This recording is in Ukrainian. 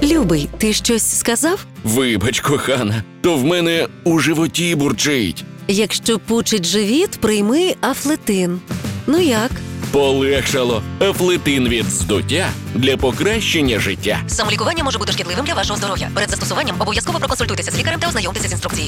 Любий, ти щось сказав? Вибач, кохана, то в мене у животі бурчить. Якщо пучить живіт, прийми Афлетин. Ну як? Полегшало. Афлетин від здуття для покращення життя. Самолікування може бути шкідливим для вашого здоров'я. Перед застосуванням обов'язково проконсультуйтеся з лікарем та ознайомтеся з інструкцією.